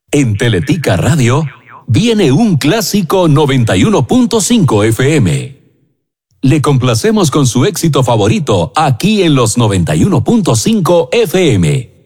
En Teletica Radio viene un clásico 91.5 FM. Le complacemos con su éxito favorito aquí en los 91.5 FM.